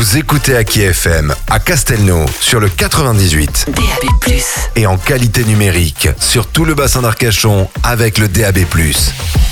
Vous écoutez Aki FM à Castelnau sur le 98. DAB+. Et en qualité numérique sur tout le bassin d'Arcachon avec le DAB+.